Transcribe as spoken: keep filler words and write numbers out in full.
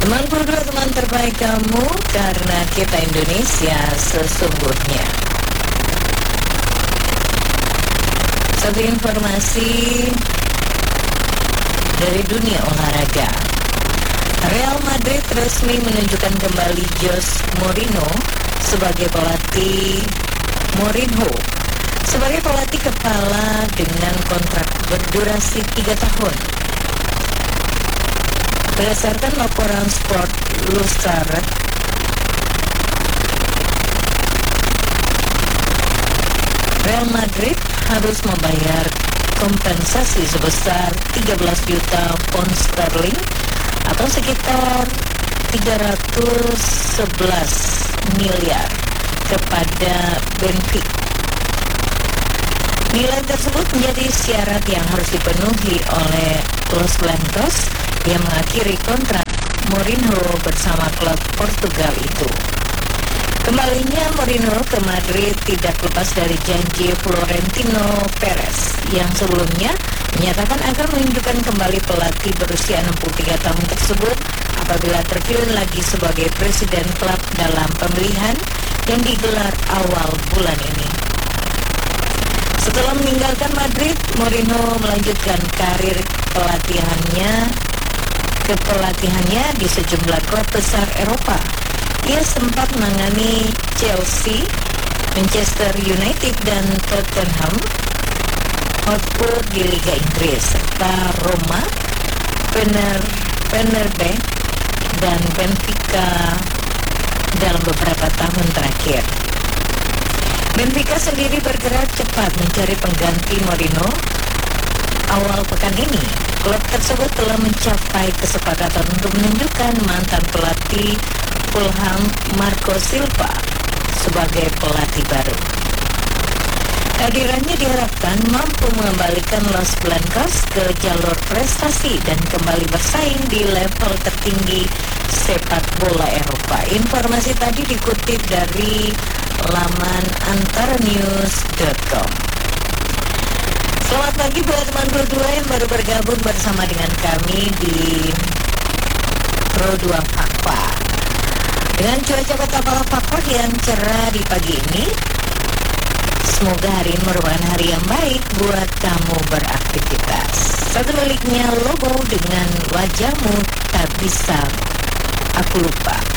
sembilan puluh dua teman terbaik kamu, karena kita Indonesia sesungguhnya. Satu informasi dari dunia olahraga. Real Madrid resmi menunjukkan kembali Jose Mourinho sebagai pelatih Mourinho sebagai pelatih kepala dengan kontrak berdurasi tiga tahun. Berdasarkan laporan Sport Illustrated, Real Madrid harus membayar kompensasi sebesar tiga belas juta pound sterling atau sekitar tiga ratus sebelas miliar kepada Benfica. Nilai tersebut menjadi syarat yang harus dipenuhi oleh Los Blancos yang mengakhiri kontrak Mourinho bersama klub Portugal itu. Kembalinya Mourinho ke Madrid tidak lepas dari janji Florentino Perez yang sebelumnya menyatakan akan menunjukkan kembali pelatih berusia enam puluh tiga tahun tersebut apabila terpilih lagi sebagai presiden klub dalam pemilihan yang digelar awal bulan ini. Setelah meninggalkan Madrid, Mourinho melanjutkan karir pelatihannya kepelatihannya di sejumlah klub besar Eropa. Ia sempat menangani Chelsea, Manchester United dan Tottenham Hotspur di Liga Inggris, serta Roma, Fener, Fenerbahce dan Benfica dalam beberapa tahun terakhir. Benfica sendiri bergerak cepat mencari pengganti Mourinho. Awal pekan ini, klub tersebut telah mencapai kesepakatan untuk menunjukkan mantan pelatih Fulham Marco Silva sebagai pelatih baru. Kehadirannya diharapkan mampu mengembalikan Los Blancos ke jalur prestasi dan kembali bersaing di level tertinggi sepak bola Eropa. Informasi tadi dikutip dari laman antaranews dot com. Selamat pagi buat teman Pro dua yang baru bergabung bersama dengan kami di Pro dua Fakta. Dengan cuaca kota Palapakor yang cerah di pagi ini, semoga hari ini merupakan hari yang baik buat kamu beraktivitas. Satu miliknya logo dengan wajahmu tak bisa aku lupa.